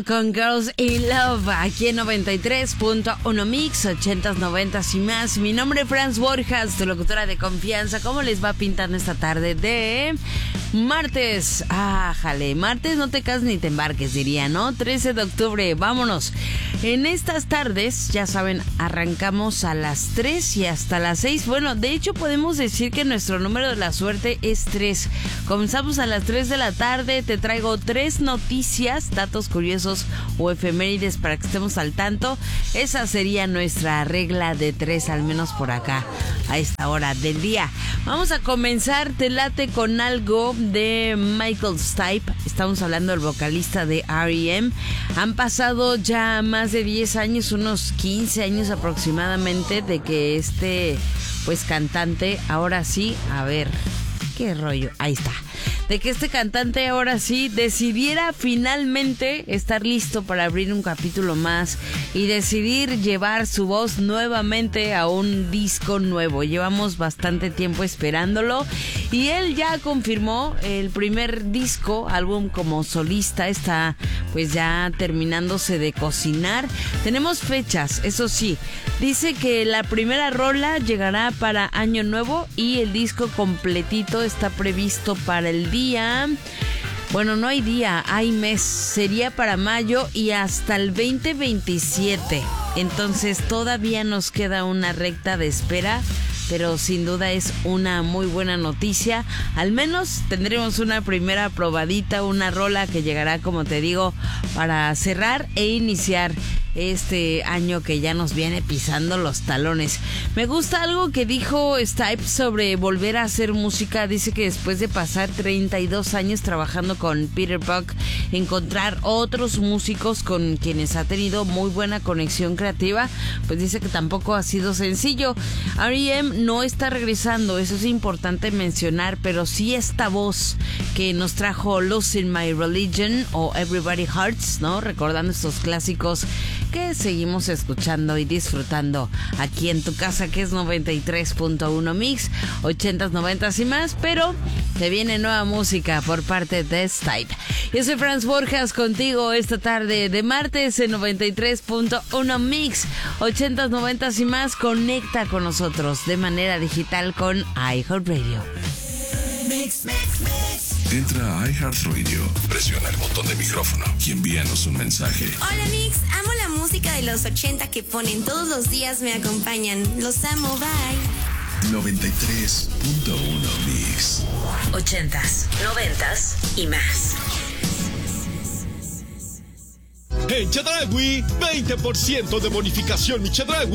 Con Girls in Love, aquí en 93.1 Mix, 80s, 90s y más. Mi nombre es Franz Borjas, tu locutora de confianza. ¿Cómo les va pintando esta tarde de martes? Jale, martes no te cases ni te embarques, diría, ¿no? 13 de octubre, vámonos. En estas tardes, ya saben, arrancamos a las 3 y hasta las 6. Bueno, de hecho podemos decir que nuestro número de la suerte es 3. Comenzamos a las 3 de la tarde, te traigo 3 noticias, datos curiosos o efemérides para que estemos al tanto. Esa sería nuestra regla de 3, al menos por acá, a esta hora del día. Vamos a comenzar, te late, con algo de Michael Stipe. Estamos hablando del vocalista de R.E.M. Han pasado ya más de 10 años, unos 15 años aproximadamente, de que pues cantante, ahora sí, a ver, qué rollo, ahí está. De que este cantante ahora sí decidiera finalmente estar listo para abrir un capítulo más y decidir llevar su voz nuevamente a un disco nuevo. Llevamos bastante tiempo esperándolo y él ya confirmó el primer disco, álbum como solista, está pues ya terminándose de cocinar. Tenemos fechas, eso sí, dice que la primera rola llegará para Año Nuevo y el disco completito está previsto para el día, bueno, no hay día, hay mes, sería para mayo y hasta el 2027. Entonces todavía nos queda una recta de espera, pero sin duda es una muy buena noticia. Al menos tendremos una primera probadita, una rola que llegará, como te digo, para cerrar e iniciar este año que ya nos viene pisando los talones. Me gusta algo que dijo Stipe sobre volver a hacer música. Dice que después de pasar 32 años trabajando con Peter Buck, encontrar otros músicos con quienes ha tenido muy buena conexión creativa, pues dice que tampoco ha sido sencillo. R.E.M. no está regresando, eso es importante mencionar, pero sí esta voz que nos trajo Losing My Religion o Everybody Hurts, ¿no? Recordando estos clásicos que seguimos escuchando y disfrutando aquí en tu casa, que es 93.1 Mix, 80s, 90s y más, pero te viene nueva música por parte de Stipe. Yo soy Franz Borjas contigo esta tarde de martes en 93.1 Mix, 80s, 90s y más. Conecta con nosotros de manera digital con iHeartRadio. Mix. Entra a iHeartRadio, presiona el botón de micrófono y envíanos un mensaje. Hola Mix, amo la música de los 80 que ponen todos los días, me acompañan. Los amo, bye. 93.1 Mix. 80s, 90s y más. En Chedraui, 20% de bonificación y Chedraui.